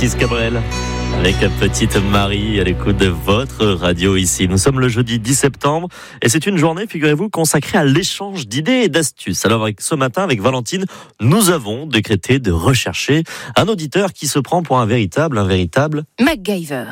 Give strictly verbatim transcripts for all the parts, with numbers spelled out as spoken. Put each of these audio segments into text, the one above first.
Francis Cabrel avec la petite Marie à l'écoute de votre radio ici. Nous sommes le jeudi dix septembre et c'est une journée, figurez-vous, consacrée à l'échange d'idées et d'astuces. Alors avec, ce matin, avec Valentine, nous avons décrété de rechercher un auditeur qui se prend pour un véritable, un véritable... MacGyver.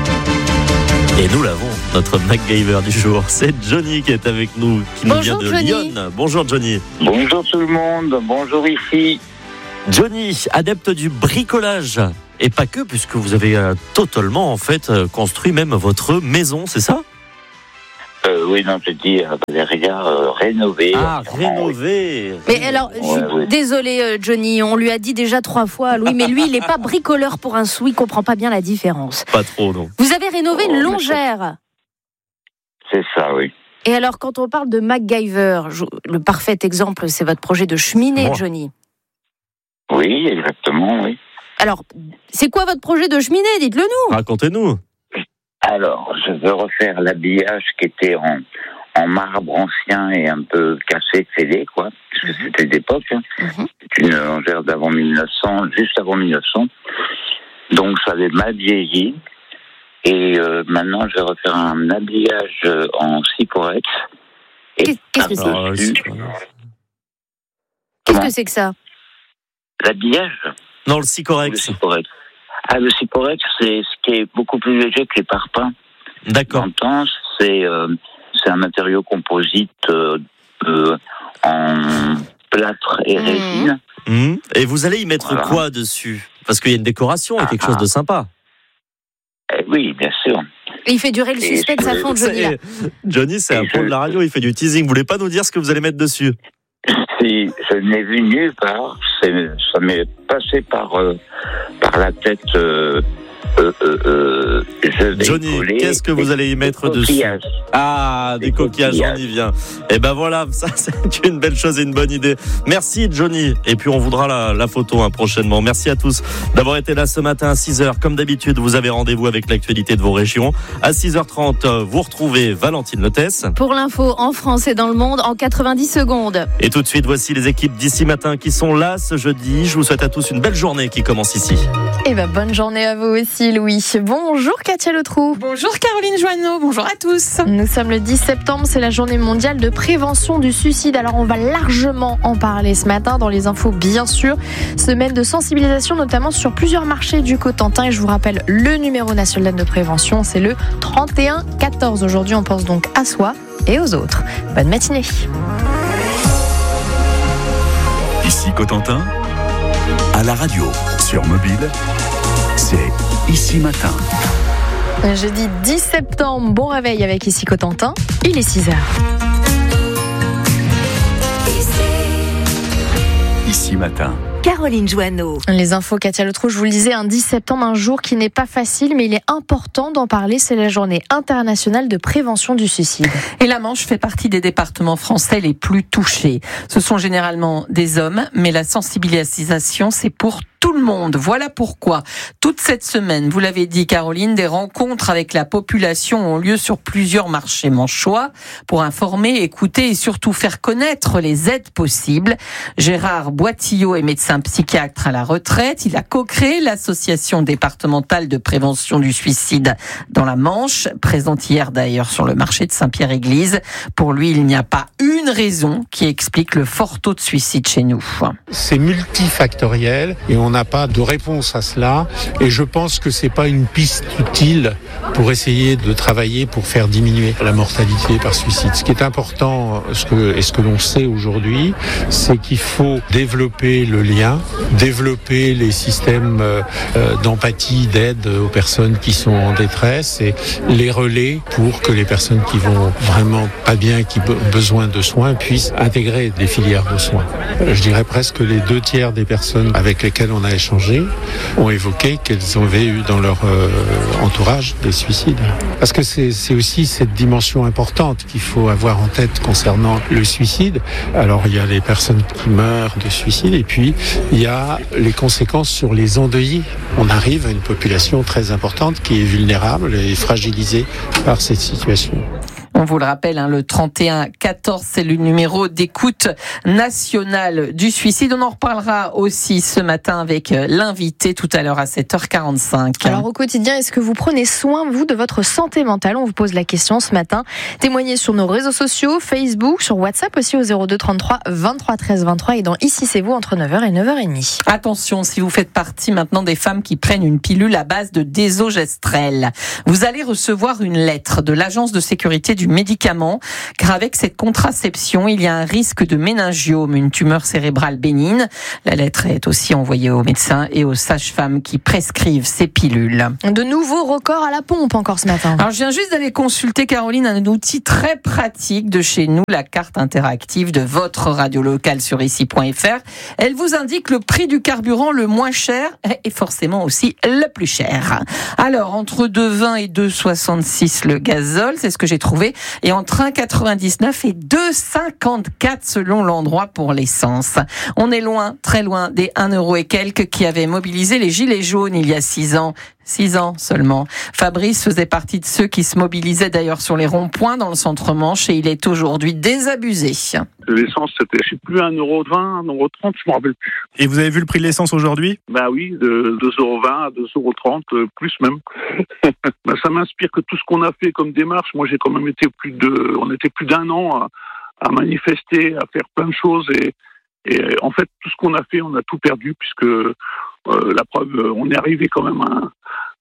Et nous l'avons, notre MacGyver du jour. C'est Johnny qui est avec nous, qui nous Bonjour, vient de Johnny. Lyon. Bonjour Johnny. Bonjour tout le monde, bonjour ici. Johnny, adepte du bricolage. Et pas que, puisque vous avez euh, totalement en fait euh, construit même votre maison, c'est ça ? euh, Oui, non, je dis euh, derrière euh, rénover. Ah, enfin, rénover. Mais alors, je suis Ouais, ouais. désolée, euh, Johnny, on lui a dit déjà trois fois, Louis, mais lui, il n'est pas bricoleur pour un sou, il comprend pas bien la différence. Pas trop, non. Vous avez rénové Oh, une mais longère. C'est ça, oui. Et alors, quand on parle de MacGyver, je- le parfait exemple, c'est votre projet de cheminée, Moi. Johnny. Oui, exactement, oui. Alors, c'est quoi votre projet de cheminée ? Dites-le nous. Racontez-nous. Alors, je veux refaire l'habillage qui était en, en marbre ancien et un peu cassé, fêlé, quoi, parce que c'était d'époque. Hein. Mhm. C'est une longère d'avant mille neuf cents, juste avant mille neuf cents. Donc, ça avait mal vieilli. Et euh, maintenant, je vais refaire un habillage euh, en Sycorex. Et Qu'est- qu'est-ce que c'est Alors, euh, par-dessus, c'est- Qu'est-ce Comment que c'est que ça ? l'habillage Non, le Le Sycorex. Sycorex. Ah, le Sycorex, c'est ce qui est beaucoup plus léger que les parpaings. D'accord. J'entends, c'est euh, c'est un matériau composite euh, euh, en plâtre et Mhm. résine. Hum. Et vous allez y mettre Voilà. quoi dessus ? Parce qu'il y a une décoration et quelque Ah, chose ah. de sympa. Eh oui, bien sûr. Il fait durer le Et suspense à je- fond, Johnny. là. C'est- Johnny, c'est Et un pro je- de la radio, il fait du teasing. Vous voulez pas nous dire ce que vous allez mettre dessus ? Si je n'ai vu nulle part, c'est- ça m'est passé par, euh, par la tête. Euh, euh, euh, euh, je vais Johnny, coller qu'est-ce que vous des- allez y mettre des dessus ? coquillages. Ah, des Des coquillages, on coquillages. y vient. Et ben voilà, ça c'est une belle chose et une bonne idée. Merci Johnny. Et puis on voudra la, la photo hein, prochainement. Merci à tous d'avoir été là ce matin à six heures. Comme d'habitude, vous avez rendez-vous avec l'actualité de vos régions. À six heures trente, vous retrouvez Valentine Lotès. Pour l'info en France et dans le monde en quatre-vingt-dix secondes. Et tout de suite, voici les équipes d'ici matin qui sont là ce jeudi. Je vous souhaite à tous une belle journée qui commence ici. Eh ben, bonne journée à vous aussi, Louis. Bonjour, Katia Letrou. Bonjour Caroline Joanneau, bonjour à tous. Nous sommes le dix septembre, c'est la journée mondiale de prévention du suicide. Alors, on va largement en parler ce matin dans les infos, bien sûr. Semaine de sensibilisation, notamment sur plusieurs marchés du Cotentin. Et je vous rappelle, le numéro national de prévention, c'est le trente et un quatorze. Aujourd'hui, on pense donc à soi et aux autres. Bonne matinée. Ici Cotentin, à la radio, sur mobile, c'est Ici Matin. Jeudi dix septembre, bon réveil avec Ici Cotentin. Il est six heures. Ici Matin. Caroline Joanneau. Les infos, Katia Letrou, je vous le disais, un dix septembre, un jour qui n'est pas facile, mais il est important d'en parler. C'est la journée internationale de prévention du suicide. Et la Manche fait partie des départements français les plus touchés. Ce sont généralement des hommes, mais la sensibilisation, c'est pour tout le monde. Voilà pourquoi, toute cette semaine, vous l'avez dit Caroline, des rencontres avec la population ont lieu sur plusieurs marchés manchois pour informer, écouter et surtout faire connaître les aides possibles. Gérard Boitillot est médecin psychiatre à la retraite. Il a co-créé l'association départementale de prévention du suicide dans la Manche, présente hier d'ailleurs sur le marché de Saint-Pierre-Église. Pour lui, il n'y a pas une raison qui explique le fort taux de suicide chez nous. C'est multifactoriel et on n'a pas de réponse à cela. Et je pense que c'est pas une piste utile pour essayer de travailler pour faire diminuer la mortalité par suicide. Ce qui est important, ce que, et ce que l'on sait aujourd'hui, c'est qu'il faut développer le lien, développer les systèmes euh, d'empathie, d'aide aux personnes qui sont en détresse et les relais pour que les personnes qui vont vraiment pas bien, qui ont besoin de soins, puissent intégrer des filières de soins. Je dirais presque les deux tiers des personnes avec lesquelles on a échangé ont évoqué qu'elles avaient eu dans leur euh, entourage des suicides. Parce que c'est, c'est aussi cette dimension importante qu'il faut avoir en tête concernant le suicide. Alors il y a les personnes qui meurent de suicide et puis il y a les conséquences sur les endeuillés. On arrive à une population très importante qui est vulnérable et fragilisée par cette situation. On vous le rappelle, hein, le trente et un quatorze, c'est le numéro d'écoute nationale du suicide. On en reparlera aussi ce matin avec l'invité tout à l'heure à sept heures quarante-cinq. Alors au quotidien, est-ce que vous prenez soin, vous, de votre santé mentale ? On vous pose la question ce matin. Témoignez sur nos réseaux sociaux, Facebook, sur WhatsApp aussi au zéro deux trente-trois vingt-trois treize vingt-trois et dans Ici c'est vous entre neuf heures et neuf heures trente. Attention, si vous faites partie maintenant des femmes qui prennent une pilule à base de désogestrel, vous allez recevoir une lettre de l'Agence de sécurité du médicament, car avec cette contraception, il y a un risque de méningiome, une tumeur cérébrale bénigne. La lettre est aussi envoyée aux médecins et aux sages-femmes qui prescrivent ces pilules. De nouveaux records à la pompe encore ce matin. Alors je viens juste d'aller consulter, Caroline, un outil très pratique de chez nous, la carte interactive de votre radio locale sur ici point f r. Elle vous indique le prix du carburant le moins cher et forcément aussi le plus cher. Alors entre deux virgule vingt et deux virgule soixante-six le gazole, c'est ce que j'ai trouvé, et entre un virgule quatre-vingt-dix-neuf et deux virgule cinquante-quatre selon l'endroit pour l'essence. On est loin, très loin des un euro et quelques qui avaient mobilisé les gilets jaunes il y a six ans. Six ans seulement. Fabrice faisait partie de ceux qui se mobilisaient d'ailleurs sur les ronds-points dans le centre-Manche et il est aujourd'hui désabusé. L'essence, c'était, je sais plus, un euro vingt, un euro trente, je me rappelle plus. Et vous avez vu le prix de l'essence aujourd'hui ? Bah oui, de deux euros vingt à deux euros trente, plus même. Bah, ça m'inspire que tout ce qu'on a fait comme démarche, moi j'ai quand même été plus de, on était plus d'un an à, à manifester, à faire plein de choses et, et en fait tout ce qu'on a fait, on a tout perdu puisque euh, la preuve, on est arrivé quand même à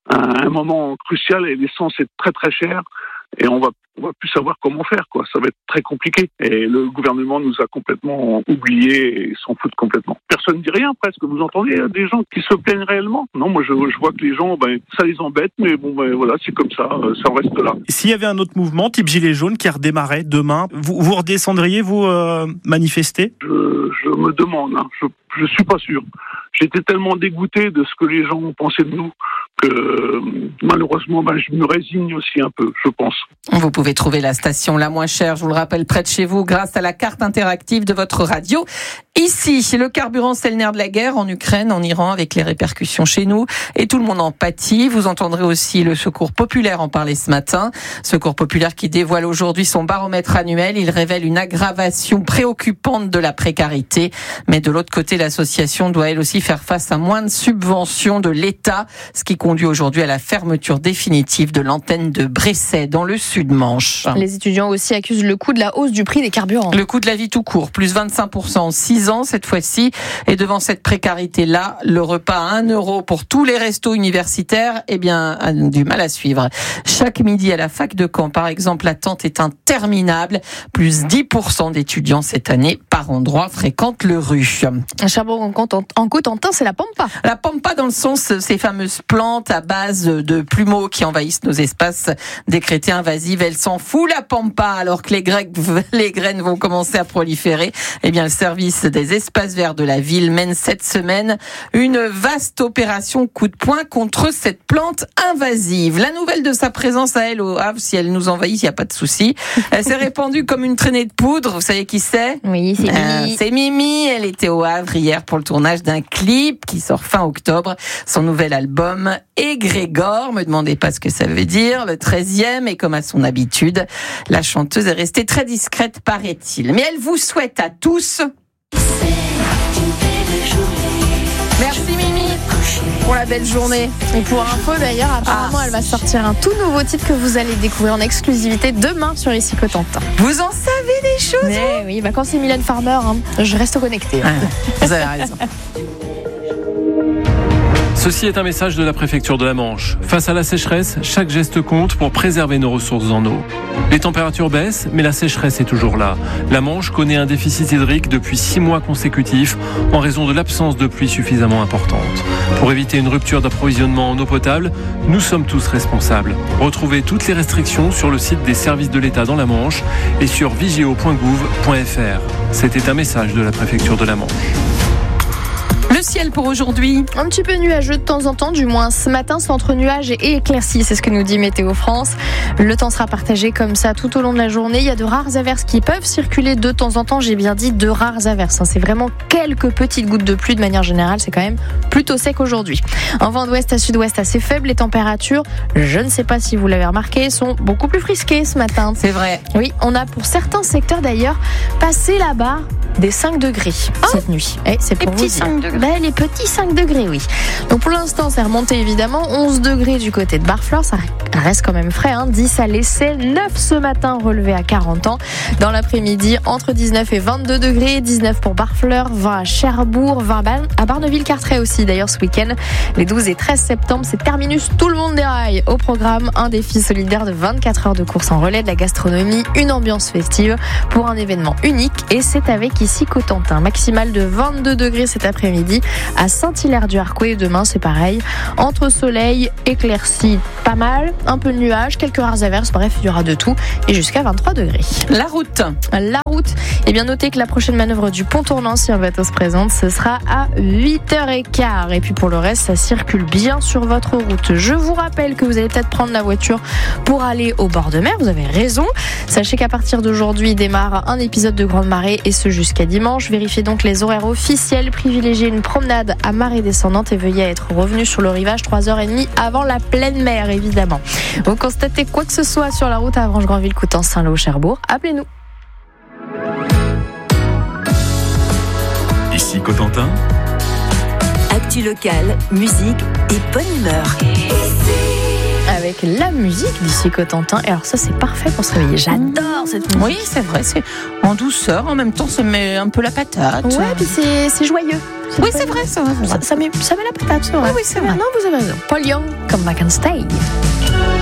à un moment crucial et l'essence est très très chère et on va on va plus savoir comment faire, quoi. Ça va être très compliqué et le gouvernement nous a complètement oubliés et s'en foutent complètement. Personne ne dit rien presque. Vous entendez des gens qui se plaignent réellement ? Non, moi je, je vois que les gens, ben ça les embête, mais bon ben voilà, c'est comme ça, ça reste là. S'il y avait un autre mouvement type Gilets jaunes qui redémarrait demain, vous vous redescendriez vous euh, manifester ? Je, je me demande, hein. je je suis pas sûr. J'étais tellement dégoûté de ce que les gens pensaient de nous que malheureusement, ben, je me résigne aussi un peu, je pense. Vous pouvez trouver la station la moins chère, je vous le rappelle, près de chez vous, grâce à la carte interactive de votre radio. Ici, le carburant, c'est le nerf de la guerre en Ukraine, en Iran, avec les répercussions chez nous. Et tout le monde en pâtit. Vous entendrez aussi le Secours populaire en parler ce matin. Secours populaire qui dévoile aujourd'hui son baromètre annuel. Il révèle une aggravation préoccupante de la précarité. Mais de l'autre côté, l'association doit elle aussi faire face à moins de subventions de l'État, ce qui conduit aujourd'hui à la fermeture définitive de l'antenne de Bresset dans le Sud-Manche. Les étudiants aussi accusent le coût de la hausse du prix des carburants. Le coût de la vie tout court, plus vingt-cinq pour cent en six ans cette fois-ci. Et devant cette précarité-là, le repas à un euro pour tous les restos universitaires, eh bien, a du mal à suivre. Chaque midi à la fac de Caen, par exemple, l'attente est interminable. Plus dix pour cent d'étudiants cette année par endroit fréquentent le rue. En Cotentin, c'est la pampa. La pampa dans le sens, ces fameuses plantes à base de plumeaux qui envahissent nos espaces décrétés invasives. Elle s'en fout, la pampa, alors que les, grecs, les graines vont commencer à proliférer. Eh bien, le service des espaces verts de la ville mène cette semaine une vaste opération coup de poing contre cette plante invasive. La nouvelle de sa présence à elle au Havre, si elle nous envahit, il n'y a pas de souci. Elle s'est répandue comme une traînée de poudre. Vous savez qui c'est ? Oui, c'est Mimi. Euh, c'est Mimi. Elle était au Havre hier pour le tournage d'un clip qui sort fin octobre. Son nouvel album Égrégore. Me demandez pas ce que ça veut dire. Le treizième, et comme à son habitude, la chanteuse est restée très discrète, paraît-il. Mais elle vous souhaite à tous... Merci Mimi pour la belle journée. Et pour info d'ailleurs, apparemment ah. elle va sortir un tout nouveau titre que vous allez découvrir en exclusivité demain sur Ici Cotentin. Vous en savez des choses? Mais oui, bah quand c'est Mylène Farmer, hein, je reste connectée. Ah, vous avez raison. Ceci est un message de la préfecture de la Manche. Face à la sécheresse, chaque geste compte pour préserver nos ressources en eau. Les températures baissent, mais la sécheresse est toujours là. La Manche connaît un déficit hydrique depuis six mois consécutifs en raison de l'absence de pluie suffisamment importante. Pour éviter une rupture d'approvisionnement en eau potable, nous sommes tous responsables. Retrouvez toutes les restrictions sur le site des services de l'État dans la Manche et sur vigéo point gouv point f r. C'était un message de la préfecture de la Manche. Le Le ciel pour aujourd'hui. Un petit peu nuageux de temps en temps, du moins ce matin, c'est entre nuages et éclaircies, c'est ce que nous dit Météo France. Le temps sera partagé comme ça tout au long de la journée. Il y a de rares averses qui peuvent circuler de temps en temps. J'ai bien dit de rares averses. C'est vraiment quelques petites gouttes de pluie de manière générale. C'est quand même plutôt sec aujourd'hui. Un vent d'ouest à sud-ouest assez faible. Les températures, je ne sais pas si vous l'avez remarqué, sont beaucoup plus frisquées ce matin. C'est vrai. Oui, on a pour certains secteurs d'ailleurs passé la barre des cinq degrés oh cette nuit. Et c'est pour les vous petits dire. cinq degrés. Ben, les petits cinq degrés, oui. Donc pour l'instant, c'est remonté évidemment. onze degrés du côté de Barfleur, ça reste quand même frais. Hein. dix à l'Essai, neuf ce matin, relevé à quarante ans. Dans l'après-midi, entre dix-neuf et vingt-deux degrés. dix-neuf pour Barfleur, vingt à Cherbourg, vingt à Barneville-Carteret aussi. D'ailleurs, ce week-end, les douze et treize septembre, c'est terminus tout le monde déraille. Au programme, un défi solidaire de vingt-quatre heures de course en relais, de la gastronomie, une ambiance festive pour un événement unique. Et c'est avec ici Cotentin. Maximal de vingt-deux degrés cet après-midi à Saint-Hilaire-du-Harcouët. Demain, c'est pareil. Entre soleil, éclaircie, pas mal. Un peu de nuages, quelques rares averses. Bref, il y aura de tout. Et jusqu'à vingt-trois degrés. La route. La route. Eh bien, notez que la prochaine manœuvre du pont tournant, si un bateau se présente, ce sera à huit heures quinze. Et puis pour le reste, ça circule bien sur votre route. Je vous rappelle que vous allez peut-être prendre la voiture pour aller au bord de mer. Vous avez raison. Sachez qu'à partir d'aujourd'hui démarre un épisode de Grande Marée et ce jusqu'à dimanche. Vérifiez donc les horaires officiels. Privilégiez une promenade à marée descendante et veuillez être revenu sur le rivage trois heures trente avant la pleine mer, évidemment. Vous constatez quoi que ce soit sur la route à Avranches-Granville, Coutances, Saint-Lô, Cherbourg, appelez-nous. Ici Cotentin. Actu locale, musique et bonne humeur. Avec la musique d'ici Cotentin. Et alors ça, c'est parfait pour se réveiller. J'adore cette musique. Oui, c'est vrai, c'est en douceur. En même temps, ça met un peu la patate. Ouais, puis c'est, c'est joyeux. C'est oui, c'est vrai, ça. Ça, ça, met, ça met la patate, c'est vrai. Oui, oui, c'est vrai. Non, vous avez raison. Paul Young, Come Back and Stay.